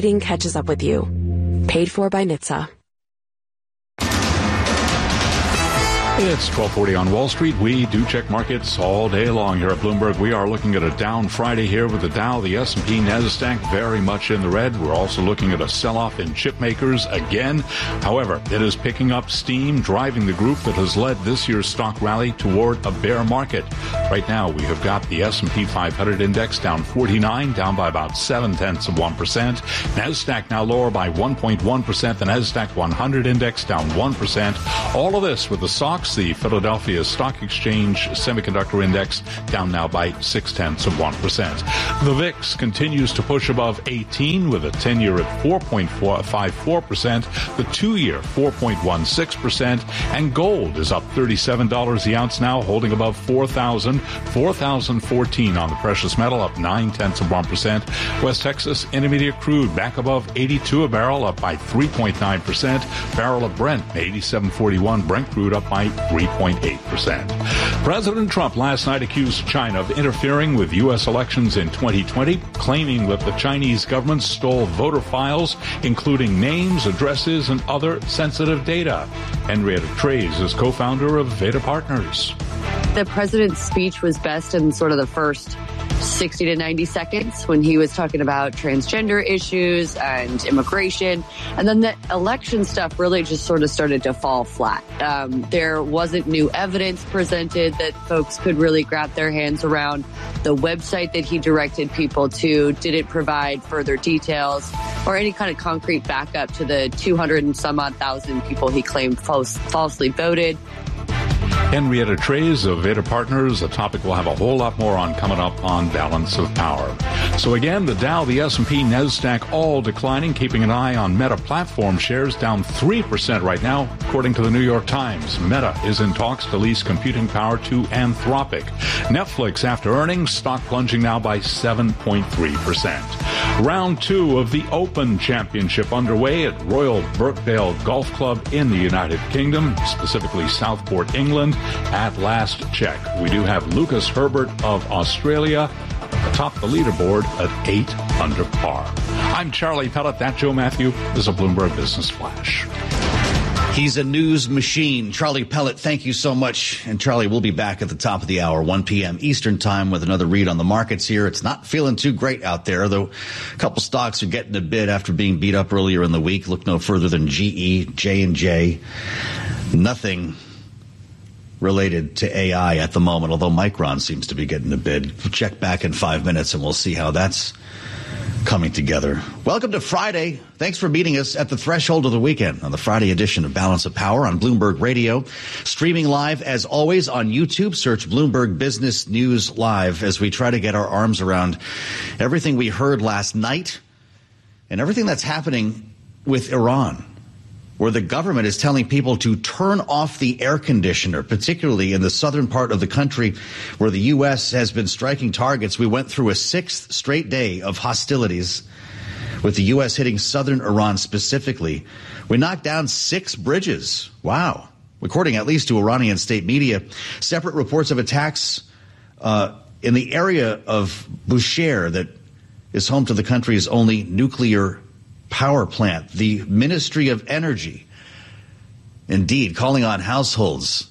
marketing catches up with you. Paid for by NHTSA. It's 12:40 on Wall Street. We do check markets all day long here at Bloomberg. We are looking at a down Friday here with the Dow, the S&P, NASDAQ very much in the red. We're also looking at a sell-off in chip makers again. However, it is picking up steam, driving the group that has led this year's stock rally toward a bear market. Right now, we have got the S&P 500 index down 49, down by about 0.7%. NASDAQ now lower by 1.1%. The NASDAQ 100 index down 1%. All of this with the SOX, the Philadelphia Stock Exchange Semiconductor Index, down now by 0.6%. The VIX continues to push above 18 with a 10-year at 4.54%, the 2-year 4.16%, and gold is up $37 the ounce now, holding above 4,014 on the precious metal, up 0.9%. West Texas Intermediate crude back above 82 a barrel, up by 3.9%. Barrel of Brent, 87.41. Brent crude up by 3.8%. President Trump last night accused China of interfering with U.S. elections in 2020, claiming that the Chinese government stole voter files, including names, addresses, and other sensitive data. Henrietta Treyz is co-founder of Veda Partners. The president's speech was best in sort of the first 60 to 90 seconds when he was talking about transgender issues and immigration. And then the election stuff really just sort of started to fall flat. There wasn't new evidence presented that folks could really grab their hands around. The website that he directed people to didn't provide further details or any kind of concrete backup to the 200 and some odd thousand people he claimed falsely voted. Henrietta Treyz of Veda Partners, a topic we'll have a whole lot more on coming up on Balance of Power. So again, the Dow, the S&P, NASDAQ all declining, keeping an eye on Meta Platform shares down 3% right now, according to the New York Times. Meta is in talks to lease computing power to Anthropic. Netflix, after earnings, stock plunging now by 7.3%. Round 2 of the Open Championship underway at Royal Birkdale Golf Club in the United Kingdom, specifically Southport, England. At last check, we do have Lucas Herbert of Australia atop the leaderboard at 8 under par. I'm Charlie Pellet. That Joe Matthew is a Bloomberg Business Flash. He's a news machine. Charlie Pellet, thank you so much. And Charlie, we'll be back at the top of the hour, 1 p.m. Eastern time, with another read on the markets here. It's not feeling too great out there, though a couple stocks are getting a bid after being beat up earlier in the week. Look no further than GE, J&J. Nothing related to AI at the moment, although Micron seems to be getting a bid. We'll check back in 5 minutes and we'll see how that's coming together. Welcome to Friday. Thanks for meeting us at the threshold of the weekend on the Friday edition of Balance of Power on Bloomberg Radio. Streaming live, as always, on YouTube. Search Bloomberg Business News Live as we try to get our arms around everything we heard last night and everything that's happening with Iran, where the government is telling people to turn off the air conditioner, particularly in the southern part of the country where the U.S. has been striking targets. We went through a 6th straight day of hostilities with the U.S. hitting southern Iran specifically. We knocked down 6 bridges. Wow. According at least to Iranian state media, separate reports of attacks in the area of Bushehr that is home to the country's only nuclear power plant. The Ministry of Energy, indeed, calling on households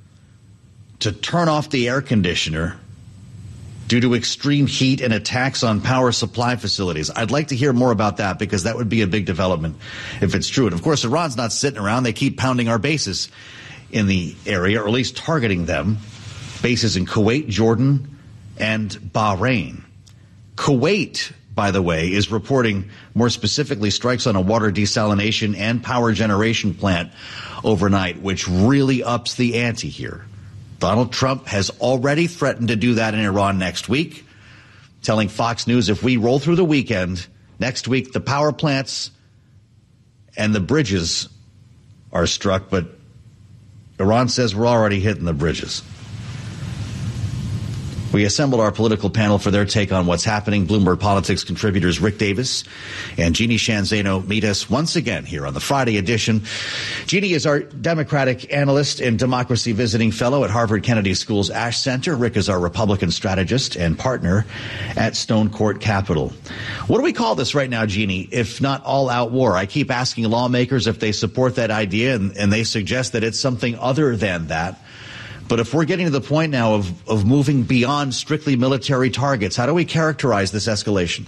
to turn off the air conditioner due to extreme heat and attacks on power supply facilities. I'd like to hear more about that, because that would be a big development if it's true. And of course, Iran's not sitting around. They keep pounding our bases in the area, or at least targeting them. Bases in Kuwait, Jordan, and Bahrain. Kuwait, by the way, is reporting more specifically strikes on a water desalination and power generation plant overnight, which really ups the ante here. Donald Trump has already threatened to do that in Iran next week, telling Fox News, if we roll through the weekend, next week the power plants and the bridges are struck, but Iran says we're already hitting the bridges. We assembled our political panel for their take on what's happening. Bloomberg Politics contributors Rick Davis and Jeannie Sheehan Zaino meet us once again here on the Friday edition. Jeannie is our Democratic analyst and democracy visiting fellow at Harvard Kennedy School's Ash Center. Rick is our Republican strategist and partner at Stone Court Capital. What do we call this right now, Jeannie, if not all-out war? I keep asking lawmakers if they support that idea, and they suggest that it's something other than that. But if we're getting to the point now of moving beyond strictly military targets, how do we characterize this escalation?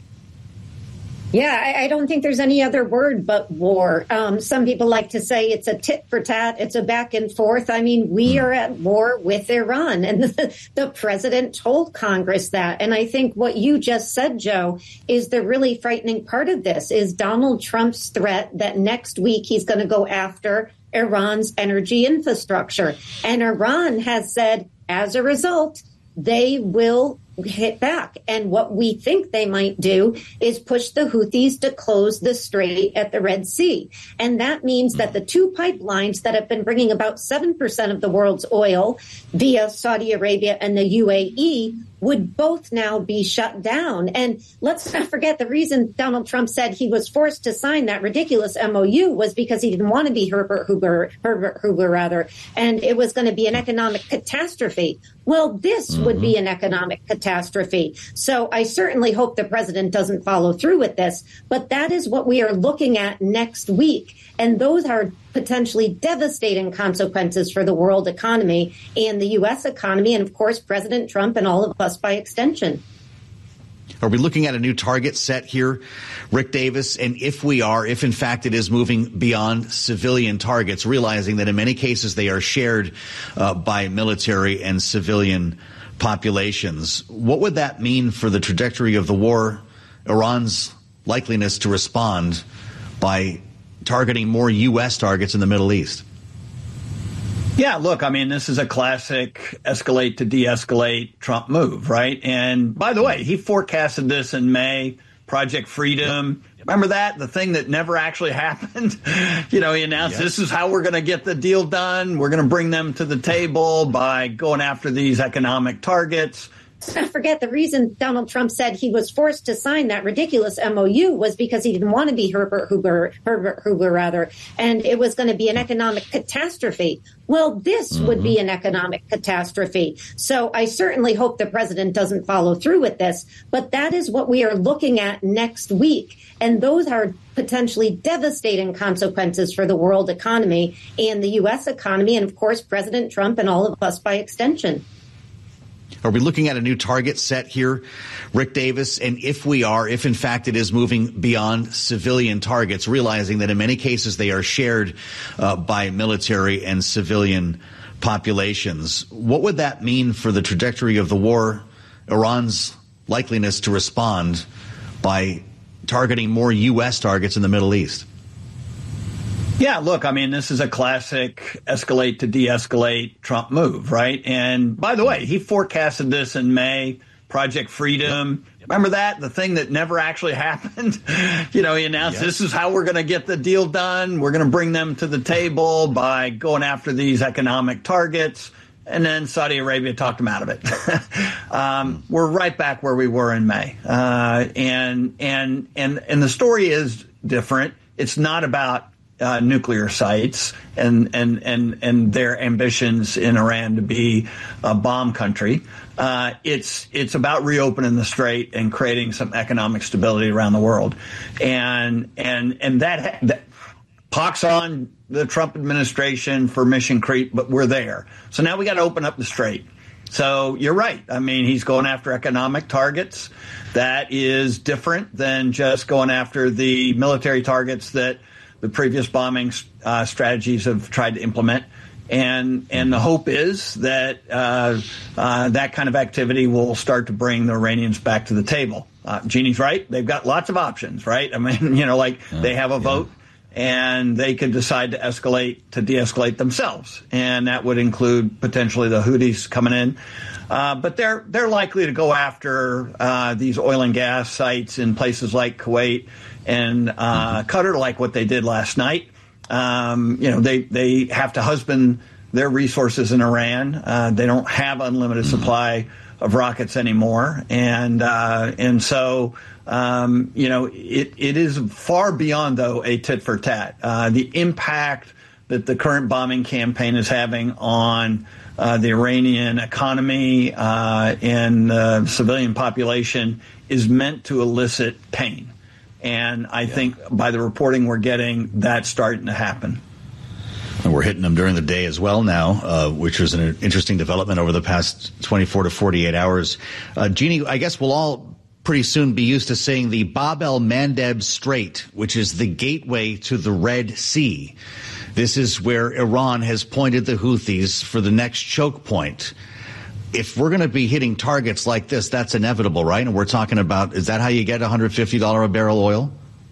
Yeah, I don't think there's any other word but war. Some people like to say it's a tit for tat. It's a back and forth. I mean, we are at war with Iran, and the president told Congress that. And I think what you just said, Joe, is the really frightening part of this is Donald Trump's threat that next week he's going to go after Iran's energy infrastructure. And Iran has said, as a result, they will hit back. And what we think they might do is push the Houthis to close the strait at the Red Sea. And that means that the two pipelines that have been bringing about 7% of the world's oil via Saudi Arabia and the UAE would both now be shut down. And let's not forget the reason Donald Trump said he was forced to sign that ridiculous MOU was because he didn't want to be Herbert Hoover, and it was going to be an economic catastrophe. Well, this would be an economic catastrophe. So I certainly hope the president doesn't follow through with this, but that is what we are looking at next week. And those are potentially devastating consequences for the world economy and the U.S. economy, and of course, President Trump and all of us by extension. Are we looking at a new target set here, Rick Davis? And if we are, if in fact it is moving beyond civilian targets, realizing that in many cases they are shared by military and civilian populations, what would that mean for the trajectory of the war, Iran's likeliness to respond by targeting more U.S. targets in the Middle East? Yeah, look, I mean, this is a classic escalate to de-escalate Trump move, right? And by the way, he forecasted this in May, Project Freedom. Remember that? The thing that never actually happened? He announced this is how we're going to get the deal done. We're going to bring them to the table by going after these economic targets. Let's not forget the reason Donald Trump said he was forced to sign that ridiculous MOU was because he didn't want to be Herbert Hoover, and it was going to be an economic catastrophe. Well, this would be an economic catastrophe. So I certainly hope the president doesn't follow through with this, but that is what we are looking at next week. And those are potentially devastating consequences for the world economy and the U.S. economy, and of course, President Trump and all of us by extension. Are we looking at a new target set here, Rick Davis? And if we are, if in fact it is moving beyond civilian targets, realizing that in many cases they are shared by military and civilian populations, what would that mean for the trajectory of the war, Iran's likeliness to respond by targeting more U.S. targets in the Middle East? Yeah, look, I mean, this is a classic escalate to de-escalate Trump move, right? And by the way, he forecasted this in May, Project Freedom. Remember that? The thing that never actually happened? He announced this is how we're going to get the deal done. We're going to bring them to the table by going after these economic targets. And then Saudi Arabia talked him out of it. We're right back where we were in May. And the story is different. It's not about nuclear sites and their ambitions in Iran to be a bomb country. It's about reopening the strait and creating some economic stability around the world. And that pox on the Trump administration for mission creep, but we're there. So now we got to open up the strait. So you're right. I mean, he's going after economic targets. That is different than just going after the military targets that the previous bombing strategies have tried to implement. And the hope is that that kind of activity will start to bring the Iranians back to the table. Jeannie's right. They've got lots of options, right? I mean, they have a vote and they could decide to de-escalate themselves. And that would include potentially the Houthis coming in. But they're likely to go after these oil and gas sites in places like Kuwait and Qatar, like what they did last night. They have to husband their resources in Iran. They don't have unlimited supply of rockets anymore. And so, it is far beyond, though, a tit for tat. The impact that the current bombing campaign is having on the Iranian economy and the civilian population is meant to elicit pain. And I think by the reporting we're getting, that's starting to happen. And we're hitting them during the day as well now, which was an interesting development over the past 24 to 48 hours. Jeannie, I guess we'll all pretty soon be used to saying the Bab el-Mandeb Strait, which is the gateway to the Red Sea. This is where Iran has pointed the Houthis for the next choke point. If we're going to be hitting targets like this, that's inevitable, right? And we're talking about, is that how you get $150 a barrel oil?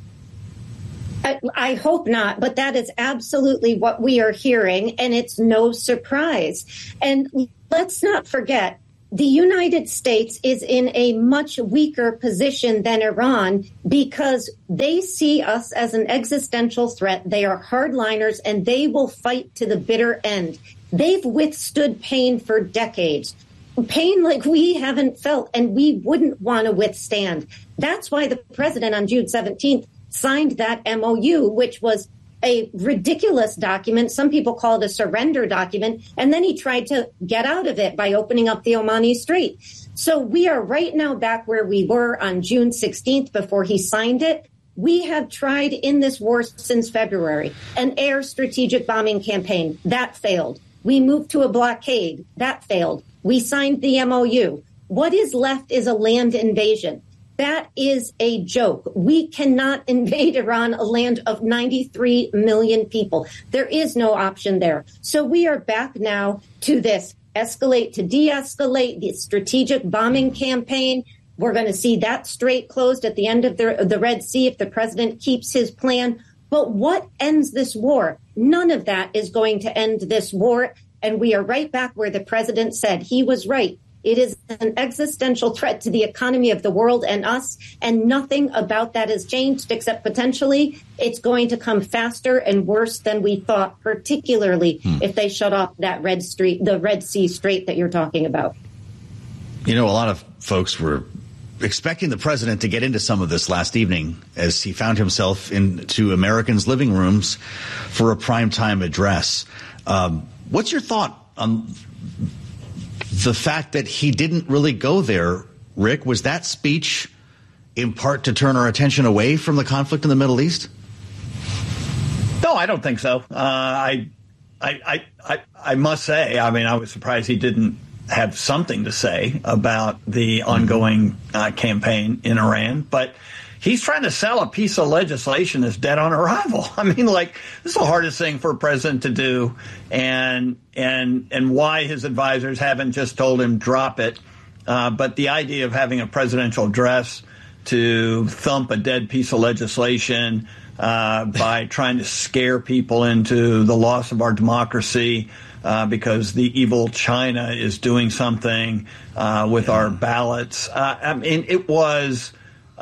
I hope not, but that is absolutely what we are hearing, and it's no surprise. And let's not forget, the United States is in a much weaker position than Iran because they see us as an existential threat. They are hardliners, and they will fight to the bitter end. They've withstood pain for decades. Pain like we haven't felt, and we wouldn't want to withstand. That's why the president on June 17th signed that MOU, which was a ridiculous document. Some people call it a surrender document. And then he tried to get out of it by opening up the Omani Strait. So we are right now back where we were on June 16th before he signed it. We have tried in this war since February an air strategic bombing campaign. That failed. We moved to a blockade. That failed. We signed the MOU. What is left is a land invasion. That is a joke. We cannot invade Iran, a land of 93 million people. There is no option there. So we are back now to this escalate to de-escalate, the strategic bombing campaign. We're going to see that strait closed at the end of the Red Sea if the president keeps his plan. But what ends this war? None of that is going to end this war. And we are right back where the president said he was right. It is an existential threat to the economy of the world and us, and nothing about that has changed except potentially it's going to come faster and worse than we thought, particularly if they shut off that the Red Sea Strait that you're talking about. You know, a lot of folks were expecting the president to get into some of this last evening as he found himself into Americans' living rooms for a primetime address. What's your thought on the fact that he didn't really go there, Rick? Was that speech in part to turn our attention away from the conflict in the Middle East? No, I don't think so. I must say, I mean, I was surprised he didn't have something to say about the ongoing campaign in Iran, but he's trying to sell a piece of legislation that's dead on arrival. I mean, like, this is the hardest thing for a president to do, and why his advisors haven't just told him drop it. But the idea of having a presidential address to thump a dead piece of legislation by trying to scare people into the loss of our democracy because the evil China is doing something with our ballots. I mean, it was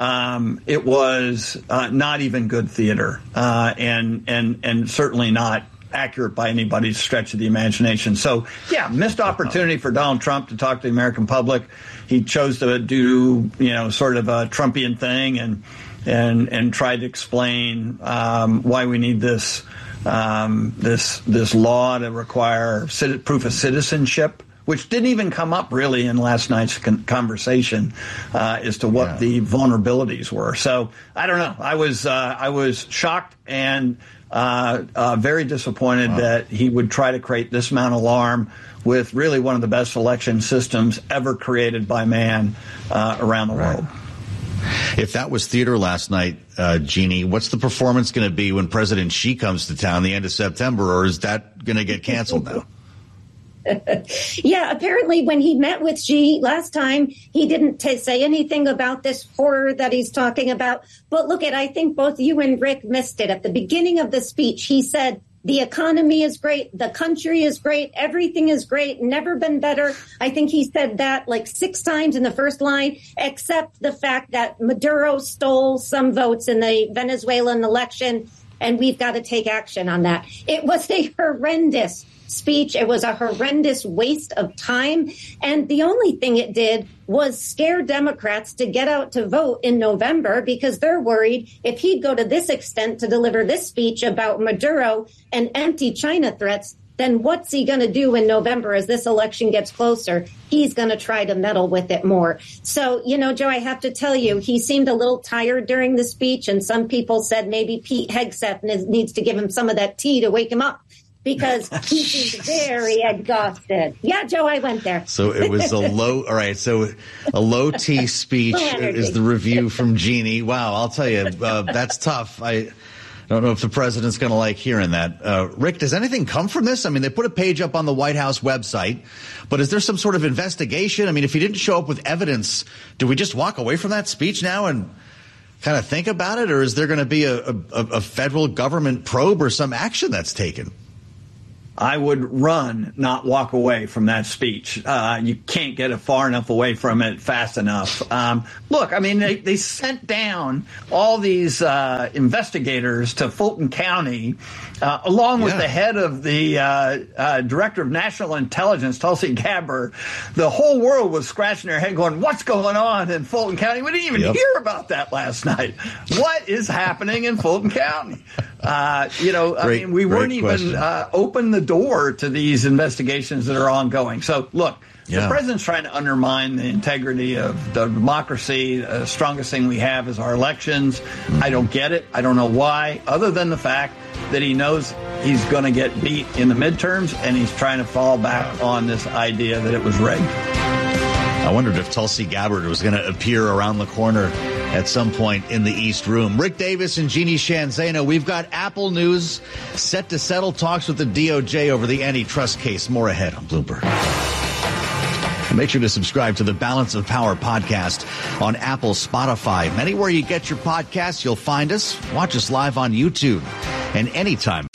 not even good theater, and certainly not accurate by anybody's stretch of the imagination. So, yeah, missed opportunity for Donald Trump to talk to the American public. He chose to do, sort of a Trumpian thing and tried to explain why we need this law to require proof of citizenship, which didn't even come up really in last night's conversation as to what the vulnerabilities were. So I don't know. I was shocked and very disappointed that he would try to create this amount of alarm with really one of the best election systems ever created by man around the world. If that was theater last night, Jeannie, what's the performance going to be when President Xi comes to town the end of September, or is that going to get canceled now? Yeah, apparently when he met with Xi last time, he didn't say anything about this horror that he's talking about. But look, I think both you and Rick missed it. At the beginning of the speech, he said, the economy is great. The country is great. Everything is great. Never been better. I think he said that like 6 times in the first line, except the fact that Maduro stole some votes in the Venezuelan election, and we've got to take action on that. It was a horrendous speech. It was a horrendous waste of time. And the only thing it did was scare Democrats to get out to vote in November, because they're worried if he'd go to this extent to deliver this speech about Maduro and empty China threats, then what's he going to do in November as this election gets closer? He's going to try to meddle with it more. So, Joe, I have to tell you, he seemed a little tired during the speech, and some people said maybe Pete Hegseth needs to give him some of that tea to wake him up, because he seemed very exhausted. Yeah, Joe, I went there. So it was a low T speech is the review from Jeannie. Wow, I'll tell you, that's tough. I don't know if the president's going to like hearing that. Rick, does anything come from this? I mean, they put a page up on the White House website, but is there some sort of investigation? I mean, if he didn't show up with evidence, do we just walk away from that speech now and kind of think about it? Or is there going to be a federal government probe or some action that's taken? I would run, not walk away from that speech. You can't get it far enough away from it fast enough. Look, I mean, they sent down all these investigators to Fulton County, along with the head of the Director of National Intelligence, Tulsi Gabbard. The whole world was scratching their head going, what's going on in Fulton County? We didn't even hear about that last night. What is happening in Fulton County? We weren't even open the door to these investigations that are ongoing. So, look, the president's trying to undermine the integrity of the democracy. The strongest thing we have is our elections. I don't get it. I don't know why, other than the fact that he knows he's going to get beat in the midterms, and he's trying to fall back on this idea that it was rigged. I wondered if Tulsi Gabbard was going to appear around the corner at some point in the East Room. Rick Davis and Jeannie Sheehan Zaino. We've got Apple News set to settle talks with the DOJ over the antitrust case. More ahead on Bloomberg. And make sure to subscribe to the Balance of Power podcast on Apple, Spotify. Anywhere you get your podcasts, you'll find us. Watch us live on YouTube and anytime